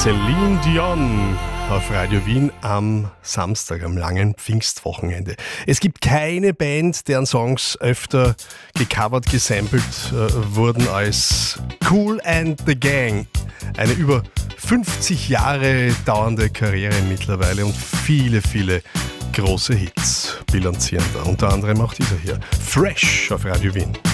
Celine Dion auf Radio Wien am Samstag, am langen Pfingstwochenende. Es gibt keine Band, deren Songs öfter gecovert, gesampelt wurden als Kool and the Gang. Eine über 50 Jahre dauernde Karriere mittlerweile und viele, viele große Hits bilanzieren da. Unter anderem auch dieser hier, Fresh auf Radio Wien.